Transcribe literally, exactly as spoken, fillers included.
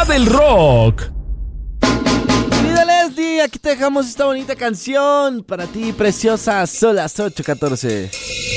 hora del rock. Querida Leslie, aquí te dejamos esta bonita canción para ti, preciosa. Son las ocho catorce.